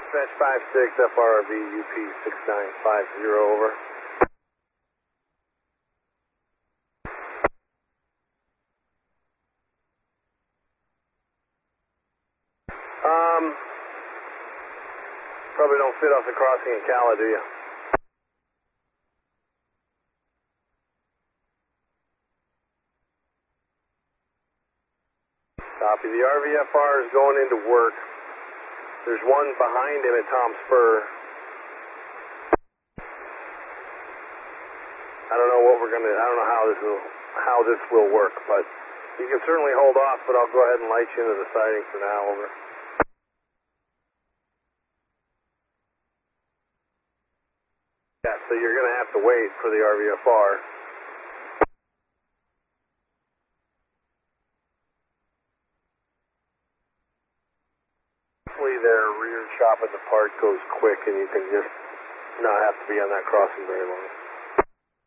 Dispatch 56, FRV UP 6950, over. Probably don't fit off the crossing in Cala, do you? Copy. The RVFR is going into work. There's one behind him at Tom Spur. I don't know what we're gonna. I don't know how this will work, but you can certainly hold off. But I'll go ahead and light you into the sighting for now. Over. Yeah, so you're gonna have to wait for the RVFR. Hopefully their rear chop at the park goes quick and you can just not have to be on that crossing very long.